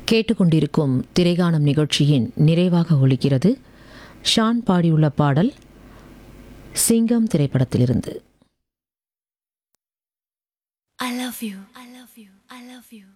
கேட்டுக்கொண்டிருக்கும் திரைகாணும் நிகழ்ச்சியின் நிறைவாக ஒலிக்கிறது ஷான் பாடியுள்ள பாடல் சிங்கம் திரைப்படத்திலிருந்து. I love you. I love you. I love you.